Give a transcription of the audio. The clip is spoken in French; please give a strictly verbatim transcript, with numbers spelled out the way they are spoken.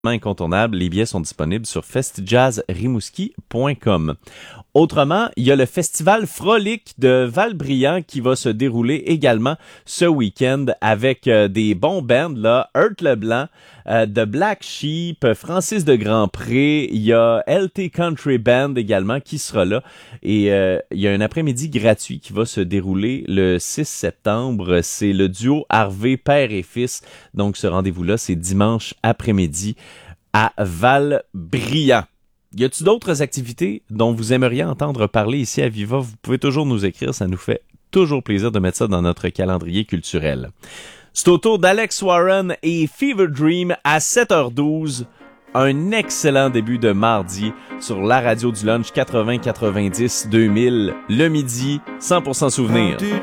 incontournable. Les billets sont disponibles sur festijazz rimouski point com. Autrement, il y a le festival Frolic de Val-Brillant qui va se dérouler également ce week-end avec euh, des bons bands, là, Hurt Leblanc, euh, The Black Sheep, Francis de Grandpré, il y a L T Country Band également qui sera là et euh, il y a un après-midi gratuit qui va se dérouler le six septembre. C'est le duo Harvey père et fils. Donc ce rendez-vous-là, c'est dimanche après-midi à Val-Brillant. Y a-t-il d'autres activités dont vous aimeriez entendre parler ici à Viva? Vous pouvez toujours nous écrire, ça nous fait toujours plaisir de mettre ça dans notre calendrier culturel. C'est au tour d'Alex Warren et Fever Dream à sept heures douze. Un excellent début de mardi sur la radio du lunch quatre-vingts quatre-vingt-dix deux mille, le midi, cent pour cent souvenir.